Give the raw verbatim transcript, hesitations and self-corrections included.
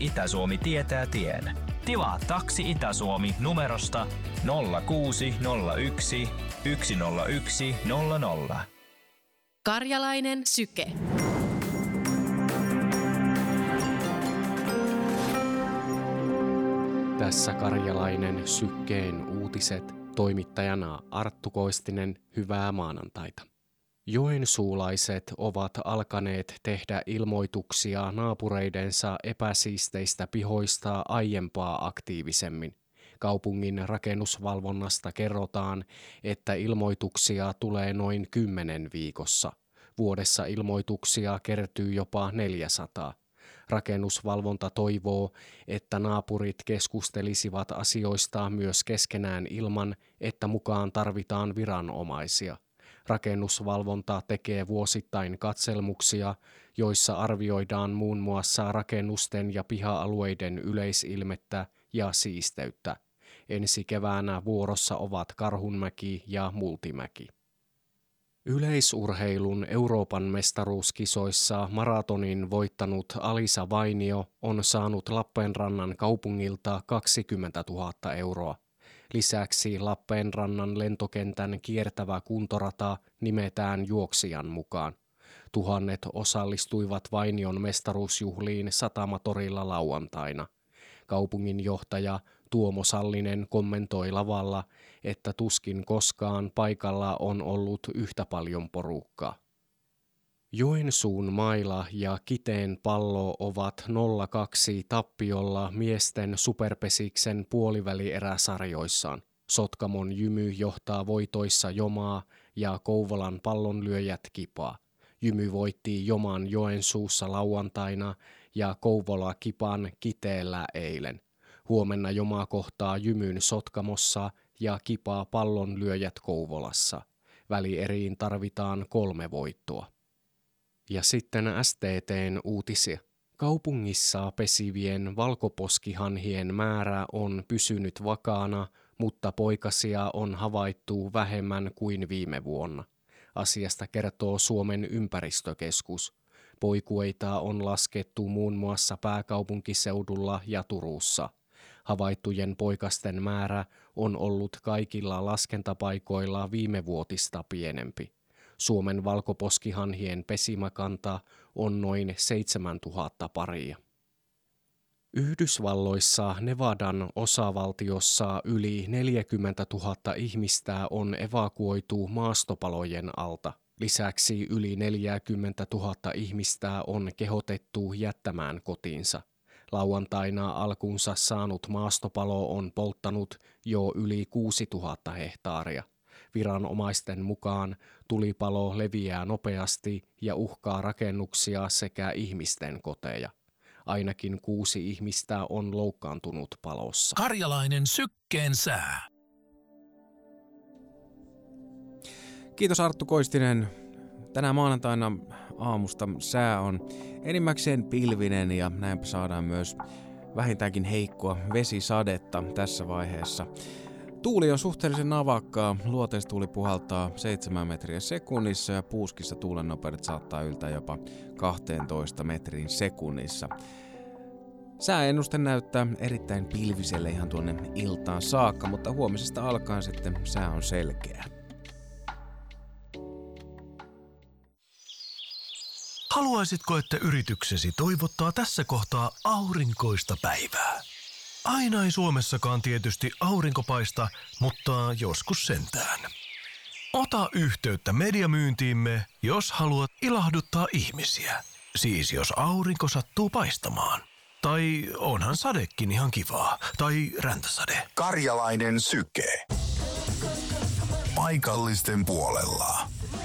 Itä-Suomi tietää tien. Tilaa Taksi Itä-Suomi numerosta nolla kuusi nolla yksi yksi nolla yksi nolla nolla. Karjalainen syke. Tässä Karjalainen sykkeen uutiset, toimittajana Arttu Koistinen, hyvää maanantaita. Joensuulaiset ovat alkaneet tehdä ilmoituksia naapureidensa epäsiisteistä pihoista aiempaa aktiivisemmin. Kaupungin rakennusvalvonnasta kerrotaan, että ilmoituksia tulee noin kymmenen viikossa. Vuodessa ilmoituksia kertyy jopa neljäsataa. Rakennusvalvonta toivoo, että naapurit keskustelisivat asioista myös keskenään ilman, että mukaan tarvitaan viranomaisia. Rakennusvalvonta tekee vuosittain katselmuksia, joissa arvioidaan muun muassa rakennusten ja piha-alueiden yleisilmettä ja siisteyttä. Ensi keväänä vuorossa ovat Karhunmäki ja Multimäki. Yleisurheilun Euroopan mestaruuskisoissa maratonin voittanut Alisa Vainio on saanut Lappeenrannan kaupungilta kaksikymmentätuhatta euroa. Lisäksi Lappeenrannan lentokentän kiertävä kuntorata nimetään juoksijan mukaan. Tuhannet osallistuivat Vainion mestaruusjuhliin Satamatorilla lauantaina. Kaupunginjohtaja Tuomo Sallinen kommentoi lavalla, että tuskin koskaan paikalla on ollut yhtä paljon porukkaa. Joensuun Maila ja Kiteen Pallo ovat nolla kaksi tappiolla miesten superpesiksen puolivälieräsarjoissaan. Sotkamon Jymy johtaa voitoissa Jomaa ja Kouvolan Pallonlyöjät Kipaa. Jymy voitti Joman Joensuussa lauantaina ja Kouvola Kipan Kiteellä eilen. Huomenna Joma kohtaa Jymyn Sotkamossa ja Kipaa Pallonlyöjät Kouvolassa. Välieriin tarvitaan kolme voittoa. Ja sitten S T T:n uutisia. Kaupungissa pesivien valkoposkihanhien määrä on pysynyt vakaana, mutta poikasia on havaittu vähemmän kuin viime vuonna. Asiasta kertoo Suomen ympäristökeskus. Poikueita on laskettu muun muassa pääkaupunkiseudulla ja Turussa. Havaittujen poikasten määrä on ollut kaikilla laskentapaikoilla viimevuotista pienempi. Suomen valkoposkihanhien pesimäkanta on noin seitsemäntuhatta paria. Yhdysvalloissa Nevadan osavaltiossa yli neljäkymmentätuhatta ihmistä on evakuoitu maastopalojen alta. Lisäksi yli neljäkymmentätuhatta ihmistä on kehotettu jättämään kotinsa. Lauantaina alkunsa saanut maastopalo on polttanut jo yli kuusituhatta hehtaaria. Viranomaisten mukaan tulipalo leviää nopeasti ja uhkaa rakennuksia sekä ihmisten koteja. Ainakin kuusi ihmistä on loukkaantunut palossa. Karjalainen sykkeen sää. Kiitos Arttu Koistinen. Tänään maanantaina aamusta sää on enimmäkseen pilvinen ja näinpä saadaan myös vähintäänkin heikkoa vesisadetta tässä vaiheessa. Tuuli on suhteellisen navakkaa, luoteistuuli puhaltaa seitsemän metriä sekunnissa ja puuskissa tuulen nopeudet saattaa yltää jopa kaksitoista metrin sekunnissa. Sääennuste näyttää erittäin pilviselle ihan tuonne iltaan saakka, mutta huomisesta alkaen sitten sää on selkeä. Haluaisitko, että yrityksesi toivottaa tässä kohtaa aurinkoista päivää? Aina ei Suomessakaan tietysti aurinko paista, mutta joskus sentään. Ota yhteyttä mediamyyntiimme, jos haluat ilahduttaa ihmisiä. Siis jos aurinko sattuu paistamaan. Tai onhan sadekin ihan kivaa. Tai räntäsade. Karjalainen syke. Paikallisten puolella.